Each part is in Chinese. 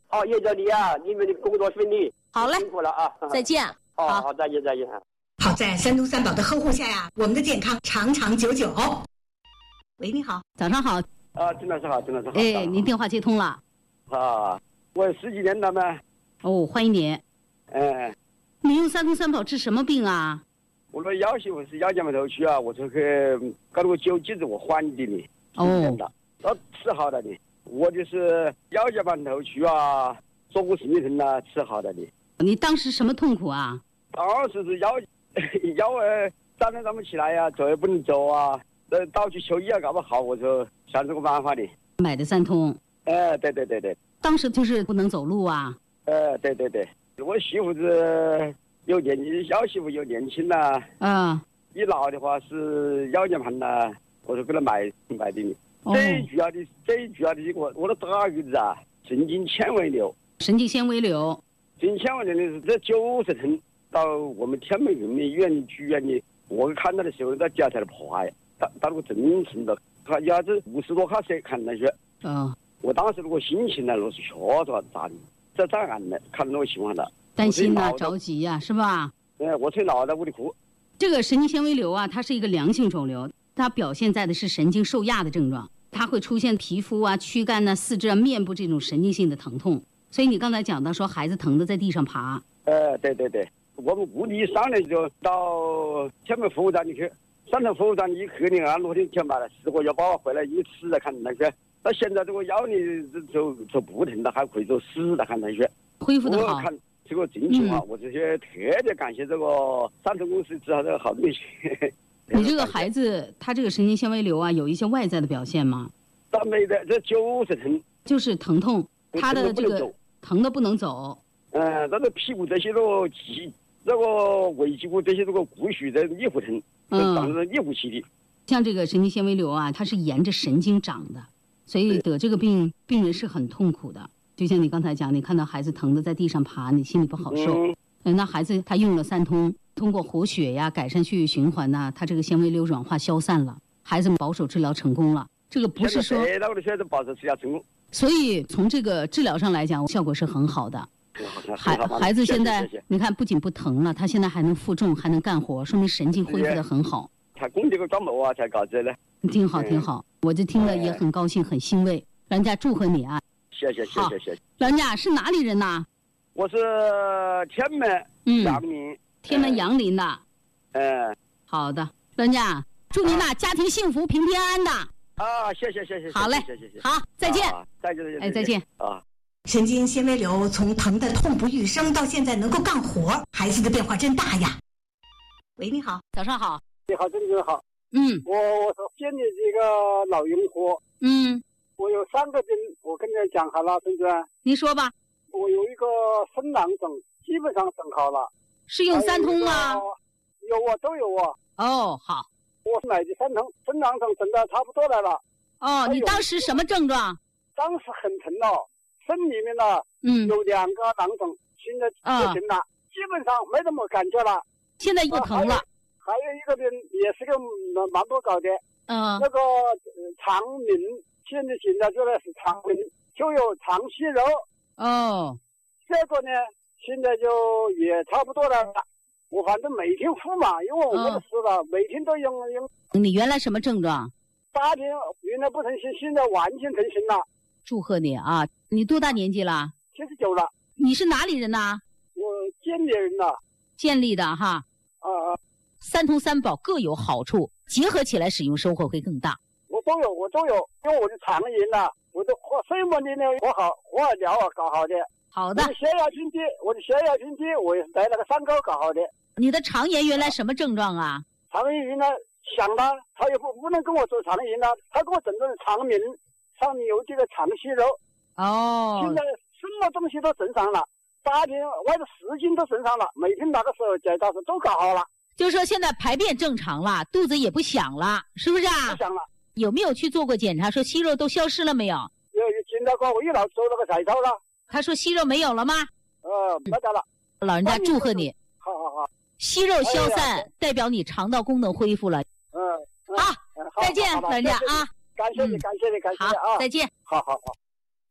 好，叶经理啊，你们的工作顺利。 好嘞， 辛苦了啊！ 再见。 好，再见。 好在山东三宝的呵护下呀，我们的健康长长久久。喂，你好， 早上好。 郑老师好。 哎，您电话接通了。 我10几年了嘛。 哦，欢迎您。你用山东三宝治什么病啊？ 我的腰媳妇是腰间盘突出啊，我这个搞了个9几子我缓的呢。都吃好了的。我就是腰间盘突出啊，坐骨神经疼啊，吃好了的。 你当时什么痛苦啊？ 当时是腰站都站不起来呀，走也不能走啊。到去求医啊，搞不好我就想这个办法的。 买的三通。 对。 当时就是不能走路啊。 对。我媳妇子有年纪，小媳妇又年轻了。一老的话是腰间盘了，我就给她买的呢。最主要的我的大儿子啊，神经纤维瘤。 神经纤维瘤的是这90层，到我们天门人民医院的住院的，我看到的时候在脚才破坏，到那个真程度，他要是50多卡车看上去。我当时如果心情呢，若是吓着咋的，这咋案的，看那个情况了， 担心啊，着急呀，是吧？ 我才闹到屋里哭。 这个神经纤维瘤啊，它是一个良性肿瘤，它表现在的是神经受压的症状，它会出现皮肤啊、躯干啊、四肢啊、面部这种神经性的疼痛。所以你刚才讲到说孩子疼的在地上爬。 对，我们屋里上来就到天门服务站里去，上头服务站一去呢，按6天前买了10个药包回来一吃了看那个。到现在这个腰呢就不疼了，还可以走死了看上去。 恢复的好。 我看这个真情况，我这些特别感谢这个山东公司治好这个好东西。 你这个孩子他这个神经纤维瘤啊，有一些外在的表现吗？ 倒没得，这90疼。 就是疼痛，他的这个疼的不能走。 那个屁股这些这个尾脊骨这些这个骨髓的逆互疼，长得逆互气的。 像这个神经纤维瘤啊，它是沿着神经长的，所以得这个病人是很痛苦的。就像你刚才讲，你看到孩子疼的在地上爬，你心里不好受。那孩子他用了三通，通过活血呀、改善血液循环呐，他这个纤维瘤软化消散了，孩子保守治疗成功了。这个不是说现在保守治疗成功。 所以从这个治疗上来讲，效果是很好的。孩子现在你看不仅不疼了，他现在还能负重，还能干活，说明神经恢复得很好。 他供这个感冒啊，才搞这呢。 挺好，我就听了也很高兴，很欣慰。人家祝贺你啊！ 谢谢。 人家是哪里人呐？ 我是天门阳林。 天门阳林的。好的，人家祝您呐家庭幸福，平平安安的。 谢。 好嘞，好，再见。再见。 神经纤维瘤从疼得痛不欲生到现在能够干活，孩子的变化真大呀。喂，你好， 早上好。 你好，郑哥好。我是县里这个老用户。我有3个病，我跟你讲好了，郑哥。 您说吧。 我有一个生囊肿，基本上整好了。 是用三通吗？ 有啊，都有啊。 好。 我买的三通，生囊肿整的差不多来了。 你当时什么症状？ 当时很疼哦，身里面呢，有2个囊肿，现在不行了，基本上没什么感觉了。 现在不疼了。 还有一个病也是个蛮不搞的，那个肠鸣，现在就是肠鸣，就有肠息肉。这个呢，现在就也差不多了。我反正每天敷嘛，因为我没事了，每天都用。 你原来什么症状 ？8天原来不成型，现在完全成型了。 祝贺你啊！你多大年纪了 ？79了。 你是哪里人呐？ 我建立人呐。 建立的哈。三通三宝各有好处，结合起来使用收获会更大。 我都有，因为我的肠炎呐，我的肺膜里面活化疗啊搞好的。 好的。 我的血压低，我也是在那个山沟搞好的。 你的肠炎原来什么症状啊？ 肠炎原来想了，他也不能跟我做肠炎了，他给我诊断肠鸣，上面有这个肠息肉。现在什么东西都正常了，8天外头10斤都正常了，每天那个时候检查时都搞好了。 就是说现在排便正常了，肚子也不响了，是不是啊？ 不响了。 有没有去做过检查，说息肉都消失了没有？ 有检查过，我一老做那个彩超了。 他说息肉没有了吗？ 没得了。 老人家祝贺你。 好。 息肉消散，代表你肠道功能恢复了。好，再见，老人家啊。 感谢你， 好，再见。 好。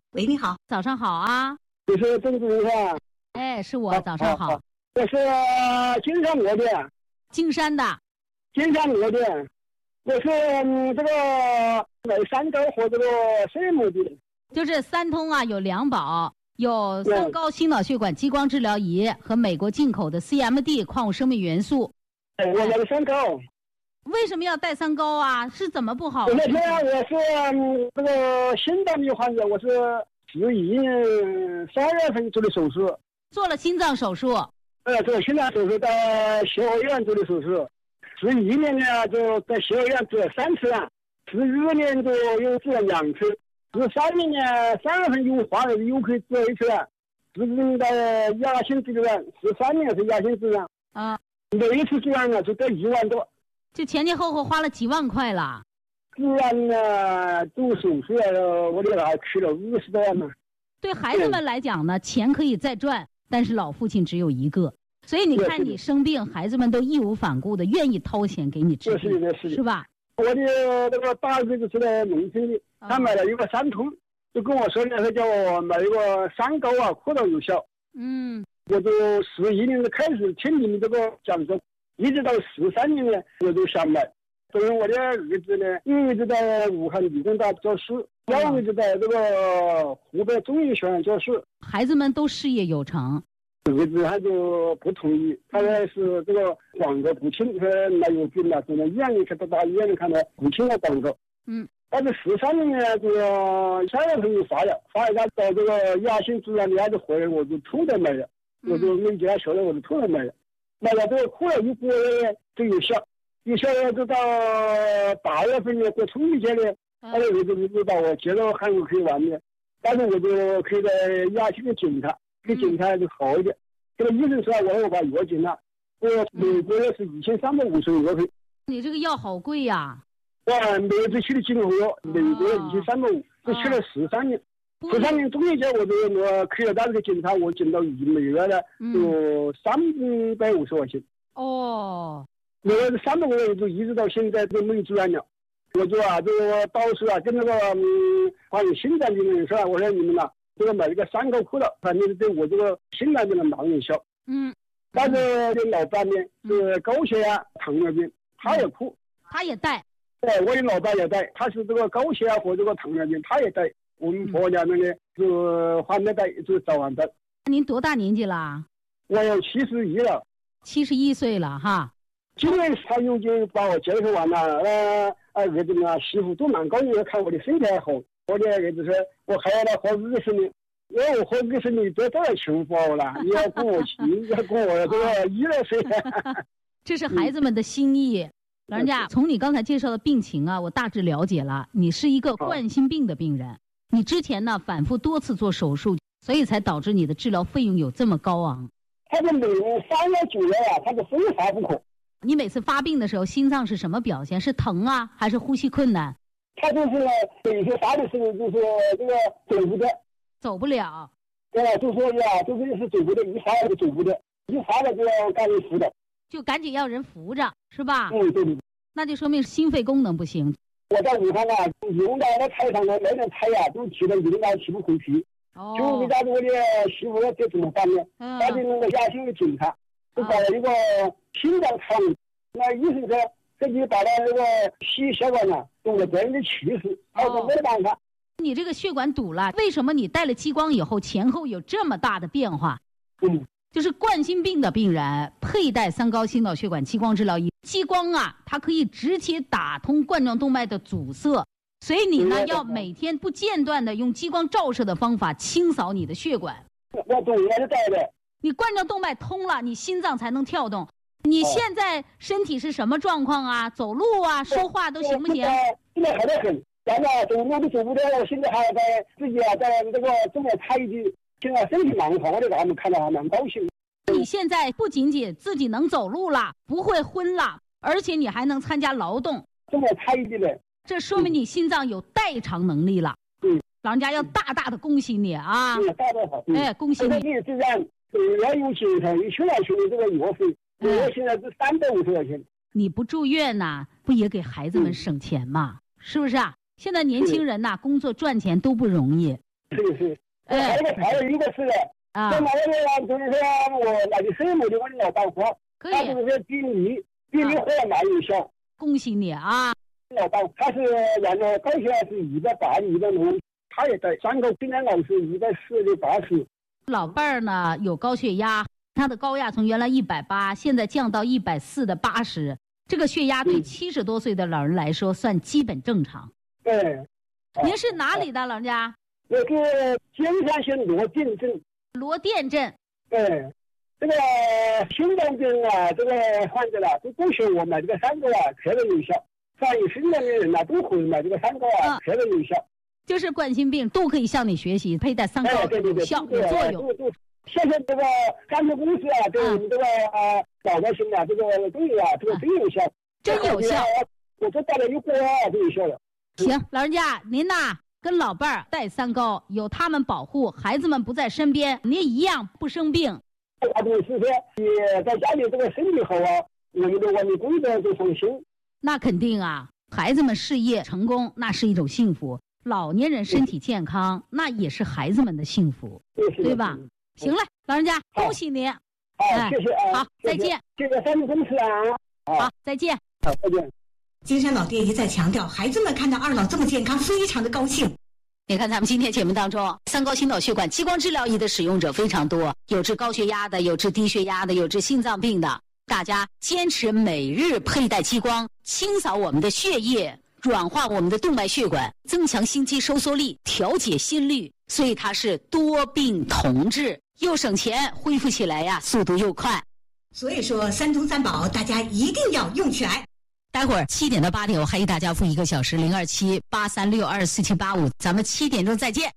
喂，你好， 早上好啊。 你是郑主任？ 哎，是我，早上好。 我是金山鹅的。 金山的。 金山鹅的。我是这个买三高和这个肾母的。 就是三通啊，有2宝，有三高心脑血管激光治疗仪和美国进口的 CMD 矿物生命元素。 我买了三高。 为什么要带三高啊？是怎么不好？ 我是这个心脏病患者，我是11年3月份做的手术。 做了心脏手术。 做了心脏手术，在协和医院做的手术。11年呢，就在协和医院做了3次了，12年就又做了2次，13年呢3月份又花了又可以做1次了，14年的亚心治疗，13年是亚心治疗啊， 每一次治疗呢就得1万多， 就前前后后花了几万块了。 治疗呢做手术我这还去了50多万呢。 对孩子们来讲呢，钱可以再赚，但是老父亲只有一个。所以你看，你生病，孩子们都义无反顾的愿意掏钱给你治病，是吧？ 我的那个大儿子是在农村的，他买了一个3通，就跟我说呢，他叫我买一个3高啊，扩大有效。我就11年的开始听你们这个讲座，一直到13年呢，我就想买。所以我的儿子呢，一个儿子在武汉理工大教书，另一个儿子在这个湖北中医学院教书。 孩子们都事业有成。 儿子他就不同意，他说是这个广告不清，说那有病了，从医院里去到大医院里看到不清的广告。但是13年呢，这个3月份就发了他到这个亚心治疗的，他就回来，我就突然买了，我就没给他说了，我就突然买了，买了这个哭了1个月就有效，有效了就到8月份呢过春节呢，他的儿子就把我接到韩国去玩的，但是我就可以在亚心的检查。给检查就好一点，这个医生说我把药检了，我美国是2350药费。 你这个药好贵呀！ 我每次去的进口药，美国1350，就去了13年，13年中间我去了他这个检查，我检到每月呢有350块钱。每月300块钱就一直到现在都没治完了。我就这个到时跟那个关于心脏病的人说，我说你们这个买一个3高扩大，反正对我这个心脏病的蛮有效。但是这老伴呢是高血压、糖尿病，他也哭， 他也带。 我的老伴也带，他是这个高血压和这个糖尿病，他也带。我们婆家那里就还没带，就早晚带。 您多大年纪了？ 我有71了。 71岁了哈。 今年他又就把我介绍完了，儿子媳妇都蛮高兴，看我的身体还好。我的儿子说，我还要活20年，我活20年多少幸福了？你要跟我亲，要跟我这个100岁。 这是孩子们的心意。老人家，从你刚才介绍的病情啊，我大致了解了。你是一个冠心病的病人，你之前呢反复多次做手术，所以才导致你的治疗费用有这么高昂。 他的每年3月9月啊，他是非发不可。 你每次发病的时候，心脏是什么表现？是疼啊，还是呼吸困难？ 他就是每次发的时候就是这个走不得， 走不了。 就说就是走不得，一发就走不得，一发了就要赶紧扶着， 就赶紧要人扶着，是吧？ 对。 那就说明心肺功能不行。 我在武汉用到那台上的那点菜都提到领导提不回去。就为啥子我的媳妇这怎么办呢？他就那个亚心的检查，就搞了一个心脏肠，那医生说这就把他那个吸血管动了别人的气势，他说没办法。 你这个血管堵了，为什么你带了激光以后前后有这么大的变化？就是冠心病的病人佩戴3高心脑血管激光治疗仪，激光它可以直接打通冠状动脉的阻塞，所以你呢要每天不间断的用激光照射的方法清扫你的血管。 我懂，我是带的。 你冠状动脉通了，你心脏才能跳动。你现在身体是什么状况啊？走路说话都行不行？ 现在好得很，现在走路都走不得，我现在还在自己在这个这么差一点。现在身体蛮好的，他们看到还蛮高兴。 你现在不仅仅自己能走路了，不会昏了，而且你还能参加劳动， 这么差一点的， 这说明你心脏有代偿能力了。老人家要大大的恭喜你啊！ 大大好， 恭喜你！ 自然要用检查，你去哪去的这个药费，我现在是350块钱。 你不住院不也给孩子们省钱吗？是不是啊？现在年轻人工作赚钱都不容易。 是。还有一个是啊，那我呢就是说我那个水木的我的老板伙，他就是说比你活蛮有效。 恭喜你啊！ 老板他是原来高血压是180、160，他也在3高，今年老是140的80。 老伴儿呢有高血压，他的高压从原来180，现在降到140的80。这个血压对70多岁的老人来说算基本正常。 对。 您是哪里的老人家？ 我是金山县罗店镇。 罗店镇。 对。这个心脏病啊，这个患者啦，都学我买这个3高啊，特别有效。凡有心脏病的人呐，都可以买这个3高啊，特别有效。就是冠心病都可以向你学习，佩戴3高有效有作用。 谢谢这个干部公司啊，对我们这个老百姓啊，这个都有啊，这个真有效， 真有效。 我这带了1锅啊，都有效了。 行，老人家您呐跟老伴儿戴3高，有他们保护，孩子们不在身边，您一样不生病。 是说你在家里这个身体好啊，我们的工作就放心。 那肯定啊，孩子们事业成功那是一种幸福，老年人身体健康那也是孩子们的幸福，对吧？行了，老人家恭喜你。 好，谢谢啊。 好，再见。 谢谢3公司啊。 好，再见。 好，再见。 金山老爹一再强调，孩子们看到二老这么健康，非常的高兴。 你看咱们今天节目当中，3高心脑血管激光治疗仪的使用者非常多，有治高血压的，有治低血压的，有治心脏病的。大家坚持每日佩戴激光，清扫我们的血液，软化我们的动脉血管，增强心肌收缩力，调节心率，所以它是多病同治，又省钱，恢复起来呀速度又快。 所以说3通3保大家一定要用起来。 待会儿7点到8点，我还给大家付1个小时，027-8362-4785，咱们7点钟再见。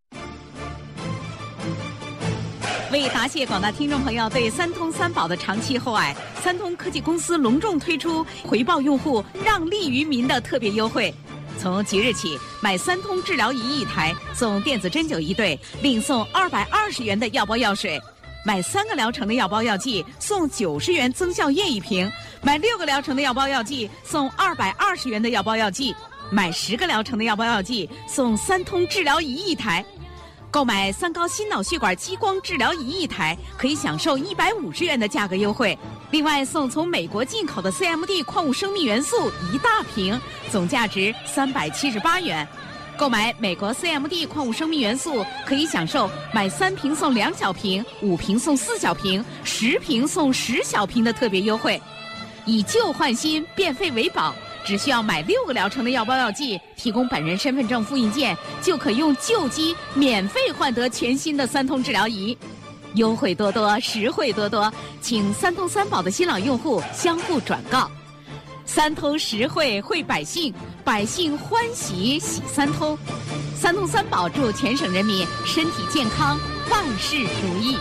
为答谢广大听众朋友对3通3保的长期厚爱，3通科技公司隆重推出回报用户让利于民的特别优惠。从即日起，买3通治疗仪1台送电子针灸1对，另送220元的药包药水。买3个疗程的药包药剂送90元增效液1瓶，买6个疗程的药包药剂送220元的药包药剂，买10个疗程的药包药剂送3通治疗仪1台。购买3高心脑血管激光治疗仪1台，可以享受150元的价格优惠。另外送从美国进口的 CMD 矿物生命元素1大瓶，总价值378元。购买美国 CMD 矿物生命元素，可以享受买3瓶送2小瓶、5瓶送4小瓶、10瓶送10小瓶的特别优惠。以旧换新，变废为宝，只需要买6个疗程的药包药剂，提供本人身份证复印件，就可用旧机免费换得全新的3通治疗仪。优惠多多，实惠多多，请3通3保的新老用户相互转告。3通实惠惠百姓，百姓欢喜喜3通。3通3保祝全省人民身体健康，万事如意。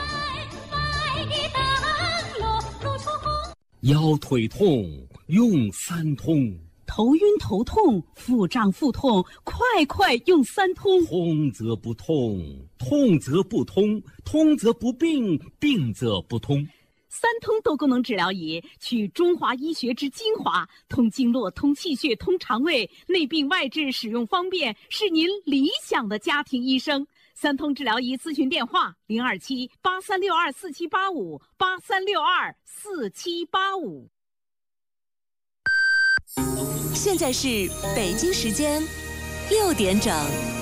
腰腿痛用3通， 头晕头痛、腹胀腹痛，快用3通。 通则不痛，痛则不通，通则不病，病则不通。 3通多功能治疗仪，取中华医学之精华，通经络、通气血、通肠胃，内病外治，使用方便，是您理想的家庭医生。3通治疗仪咨询电话：027-8362-4785，8362-4785。 现在是北京时间6点整。